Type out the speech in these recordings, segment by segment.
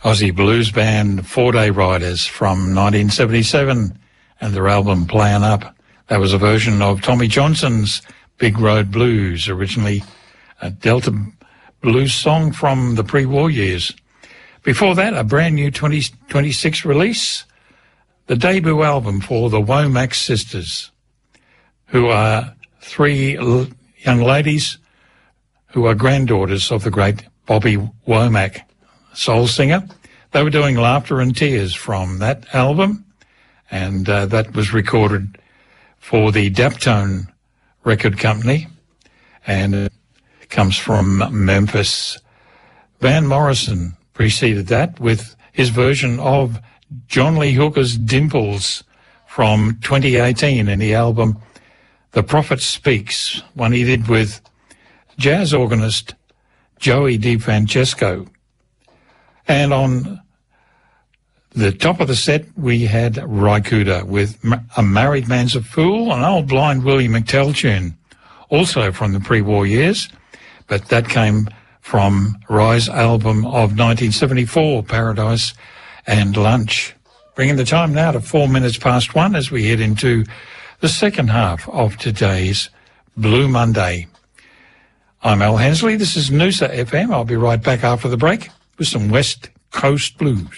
Aussie blues band Four Day Riders from 1977 and their album Playin' Up. That was a version of Tommy Johnson's Big Road Blues, originally a Delta blues song from the pre-war years. Before that, a brand new 2026 release, the debut album for the Womack Sisters, who are three young ladies who are granddaughters of the great Bobby Womack, soul singer. They were doing Laughter and Tears from that album, and that was recorded for the Daptone record company, and it comes from Memphis. Van Morrison preceded that with his version of John Lee Hooker's Dimples from 2018 in the album The Prophet Speaks, one he did with jazz organist Joey DeFrancesco. And on the top of the set, we had Ry Cooder with A Married Man's a Fool, an old Blind Willie McTell tune, also from the pre-war years, but that came from Ry's album of 1974, Paradise and Lunch. Bringing the time now to 4 minutes past 1 as we head into the second half of today's Blue Monday. I'm Al Hensley. This is Noosa FM. I'll be right back after the break with some West Coast blues.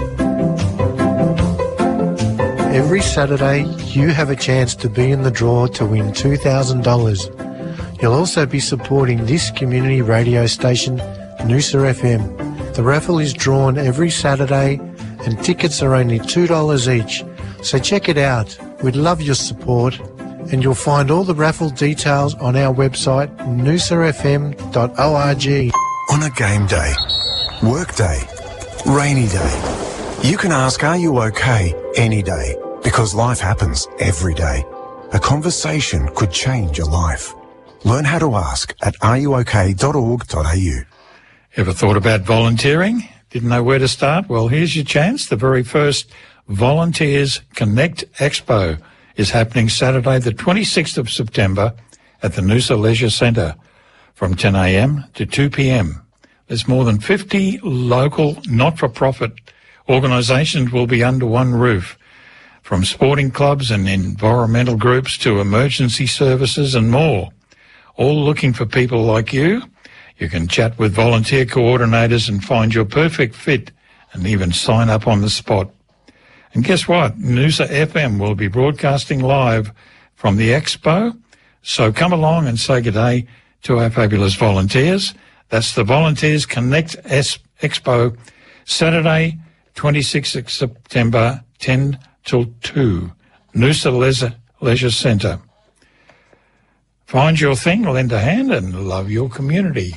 Every Saturday, you have a chance to be in the draw to win $2,000. You'll also be supporting this community radio station, Noosa FM. The raffle is drawn every Saturday and tickets are only $2 each. So check it out. We'd love your support, and you'll find all the raffle details on our website, noosafm.org. On a game day, work day, rainy day, you can ask, are you okay, any day, because life happens every day. A conversation could change your life. Learn how to ask at areyouok.org.au. Ever thought about volunteering? Didn't know where to start? Well, here's your chance. The very first Volunteers Connect Expo is happening Saturday, the 26th of September at the Noosa Leisure Centre from 10 a.m. to 2 p.m. There's more than 50 local not-for-profit organisations will be under one roof, from sporting clubs and environmental groups to emergency services and more, all looking for people like you. You can chat with volunteer coordinators and find your perfect fit and even sign up on the spot. And guess what? Noosa FM will be broadcasting live from the expo. So come along and say good day to our fabulous volunteers. That's the Volunteers Connect Expo, Saturday, 26th of September, 10 till 2, Noosa Leisure Centre. Find your thing, lend a hand, and love your community.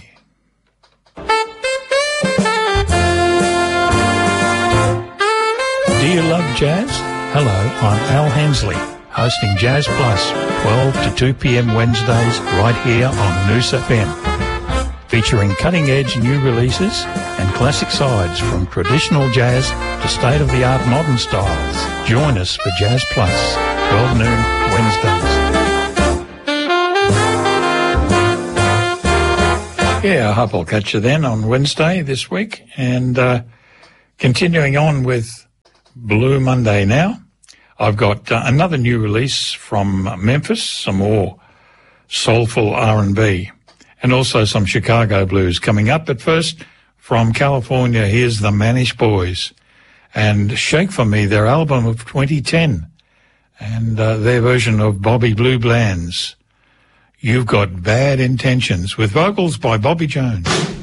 Do you love jazz? Hello, I'm Al Hensley, hosting Jazz Plus, 12 to 2 p.m. Wednesdays, right here on Noosa FM. Featuring cutting-edge new releases and classic sides from traditional jazz to state-of-the-art modern styles. Join us for Jazz Plus, 12 noon Wednesdays. Yeah, I hope I'll catch you then on Wednesday this week. And continuing on with Blue Monday now, I've got another new release from Memphis, some more soulful R&B, and also some Chicago blues coming up. But first, from California, here's the Manish Boys and Shake For Me, their album of 2010, and their version of Bobby Blue Bland's You've Got Bad Intentions, with vocals by Bobby Jones.